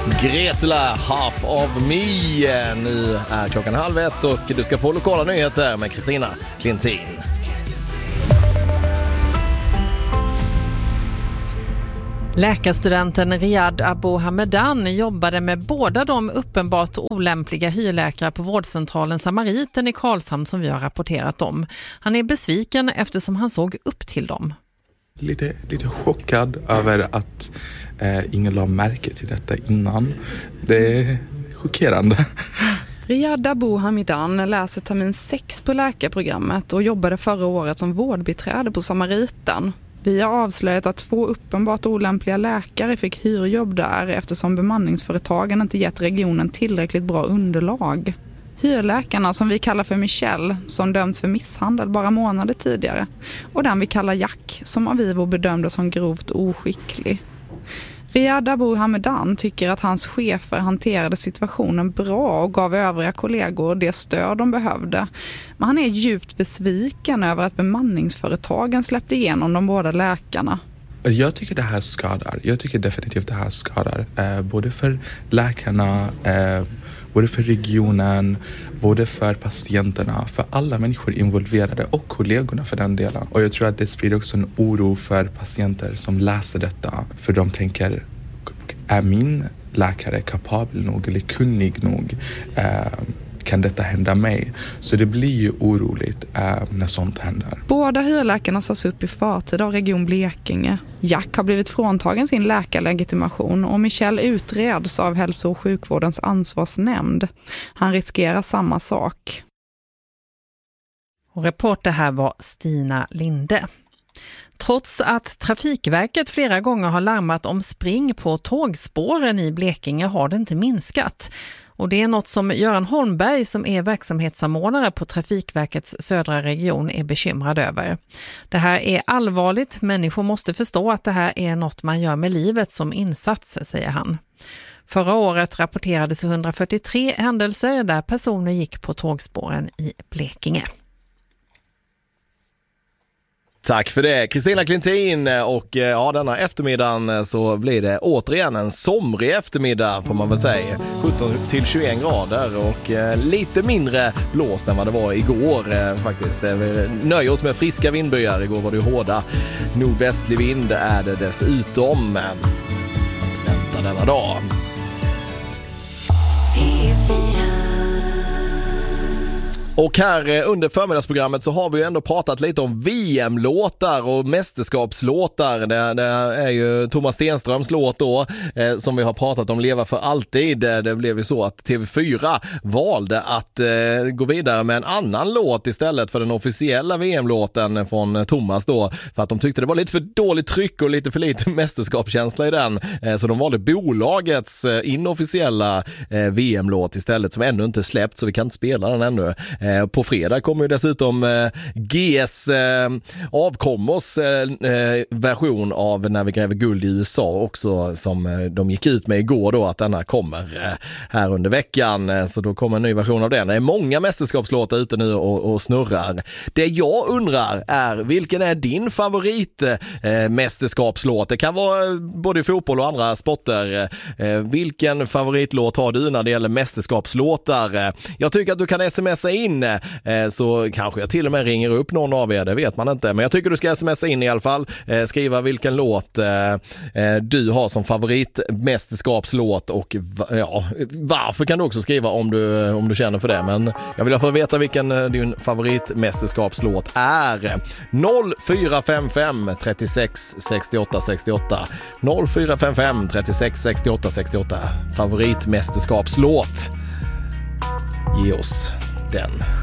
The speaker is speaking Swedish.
Gresula, Half of Me. Nu är klockan 12:30 och du ska få lokala nyheter med Kristina Klintin. Läkarstudenten Riyad Abu Hamedan jobbade med båda de uppenbart olämpliga hyrläkare på vårdcentralen Samariten i Karlshamn som vi har rapporterat om. Han är besviken eftersom han såg upp till dem. Lite chockad över att ingen la märke till detta innan. Det är chockerande. Riyad Abu Hamedan läser termin 6 på läkarprogrammet och jobbade förra året som vårdbiträde på Samariten. Vi har avslöjat att 2 uppenbart olämpliga läkare fick hyrjobb där eftersom bemanningsföretagen inte gett regionen tillräckligt bra underlag. Hyrläkarna som vi kallar för Michelle, som dömts för misshandel bara månader tidigare, och den vi kallar Jack, som av Ivo bedömdes som grovt oskicklig. Riyad Abu Hamedan tycker att hans chefer hanterade situationen bra och gav övriga kollegor det stöd de behövde. Men han är djupt besviken över att bemanningsföretagen släppte igenom de båda läkarna. Jag tycker det här skadar. Jag tycker definitivt det här skadar. Både för läkarna, både för regionen, både för patienterna, för alla människor involverade och kollegorna för den delen. Och jag tror att det sprider också en oro för patienter som läser detta. För de tänker, är min läkare kapabel nog eller kunnig nog? Kan detta hända mig? Så det blir ju oroligt när sånt händer. Båda hyrläkarna sades upp i förtid av Region Blekinge. Jack har blivit fråntagen sin läkarlegitimation och Michelle utreds av hälso- och sjukvårdens ansvarsnämnd. Han riskerar samma sak. Och reporter här var Stina Linde. Trots att Trafikverket flera gånger har larmat om spring på tågspåren i Blekinge har det inte minskat. Och det är något som Göran Holmberg som är verksamhetssamordnare på Trafikverkets södra region är bekymrad över. Det här är allvarligt, människor måste förstå att det här är något man gör med livet som insats, säger han. Förra året rapporterades 143 händelser där personer gick på tågspåren i Blekinge. Tack för det, Kristina Klintin. Och ja, denna eftermiddagen så blir det återigen en somrig eftermiddag får man väl säga. 17-21 grader och lite mindre blåst än vad det var igår faktiskt. Vi nöjer oss med friska vindbyar. Igår var det hårda nordvästlig vind är det dessutom. Vänta denna dag. Och här under förmiddagsprogrammet så har vi ju ändå pratat lite om VM-låtar och mästerskapslåtar. Det är ju Thomas Stenströms låt då som vi har pratat om, Leva för alltid. Det blev ju så att TV4 valde att gå vidare med en annan låt istället för den officiella VM-låten från Thomas då. För att de tyckte det var lite för dåligt tryck och lite för lite mästerskapskänsla i den. Så de valde bolagets inofficiella VM-låt istället som ännu inte släppt så vi kan inte spela den ännu. På fredag kommer ju dessutom GS avkommos version av När vi gräver guld i USA också som de gick ut med igår då att denna kommer här under veckan. Så då kommer en ny version av den. Det är många mästerskapslåtar ute nu och snurrar. Det jag undrar är vilken är din favorit mästerskapslåt? Det kan vara både fotboll och andra sporter. Vilken favoritlåt har du när det gäller mästerskapslåtar? Jag tycker att du kan smsa in så kanske jag till och med ringer upp någon av er, det vet man inte. Men jag tycker du ska smsa in i alla fall. Skriva vilken låt du har som favoritmästerskapslåt och ja, varför kan du också skriva om du känner för det. Men jag vill få veta vilken din favoritmästerskapslåt är. 0455 36 68 68 0455 36 68 68 favoritmästerskapslåt. Ge oss den.